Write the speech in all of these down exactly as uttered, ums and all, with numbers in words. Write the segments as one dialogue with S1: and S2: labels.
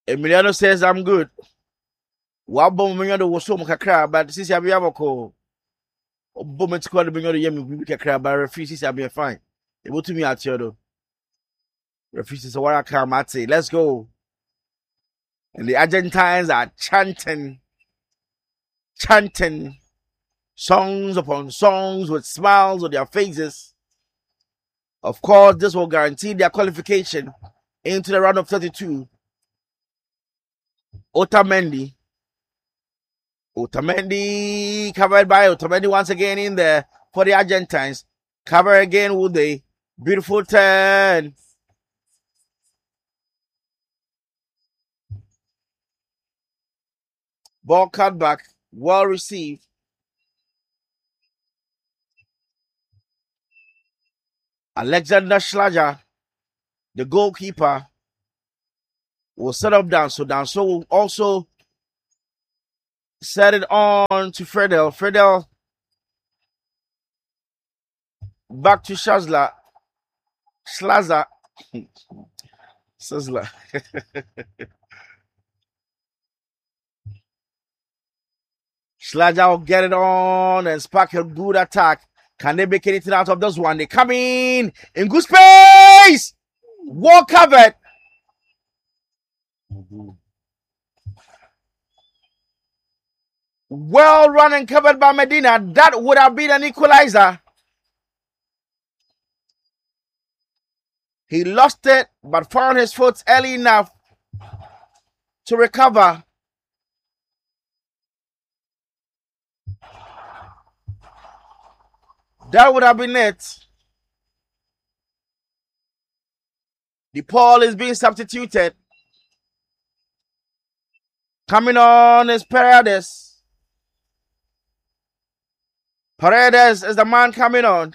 S1: Emiliano says, I'm good. Wabo Mino was so kakra, but since I be able to Bomet squad bring the Yemi kakra, but refuses I be fine. They will to me at you though. Refuses what I come at say, let's go. And the Argentines are chanting, chanting songs upon songs with smiles on their faces. Of course, this will guarantee their qualification into the round of thirty-two. Otamendi. Otamendi covered by Otamendi once again in there for the Argentines. Cover again with a beautiful turn. Ball cut back. Well received. Alexander Schlager, the goalkeeper, will set up Danso. Danso will also set it on to Fredel. Fredel back to Shazla. Schlazer. Sizzler. Schlager will get it on and spark a good attack. Can they make anything out of this one? They come in in good space. Well covered. Well run and covered by Medina. That would have been an equalizer. He lost it, but found his foot early enough to recover. That would have been it. The Paul is being substituted. Coming on is Paredes. Paredes is the man coming on.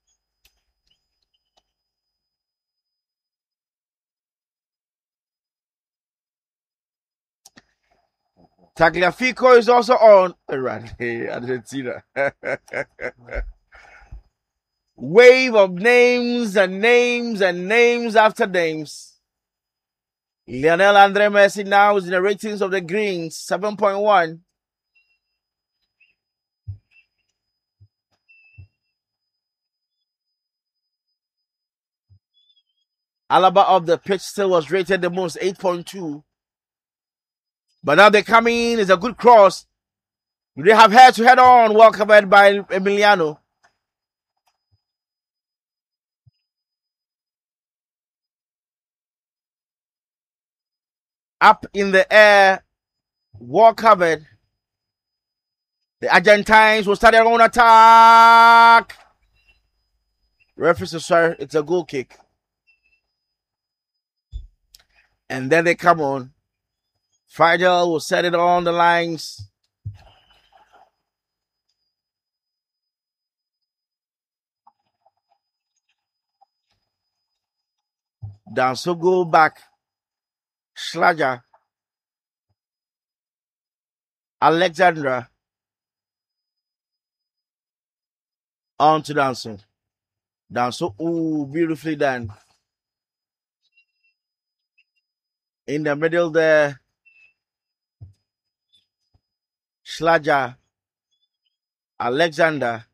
S1: Tagliafico is also on. Hey, Argentina. Wave of names and names and names after names. Lionel Andre Messi now is in the ratings of the Greens, seven point one. Alaba of the pitch still was rated the most, eight point two. But now they come in, it's a good cross. They have head to head on, well covered by Emiliano. Up in the air, well covered. The Argentines will start their own attack. Referee says, sorry, it's a goal kick. And then they come on. Fidel will set it on the lines. Down, so go back. Schlager. Alexandra. On to Danso. Danso, ooh, beautifully done. In the middle there. Schlager. Alexander.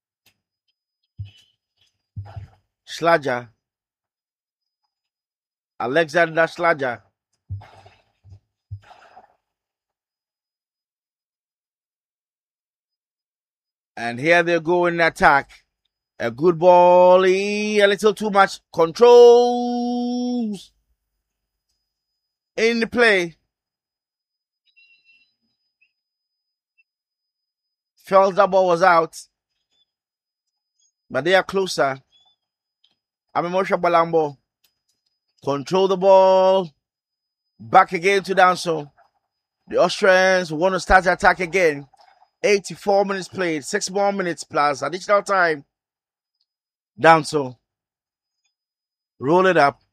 S1: Schlager. Alexander Schlager. And here they go in attack. A good ball, a little too much controls in the play. Felt that ball was out. But they are closer. Amemosha Balambo. Control the ball. Back again to Danso. The Austrians want to start the attack again. eighty-four minutes played. Six more minutes plus additional time. Danso. Roll it up.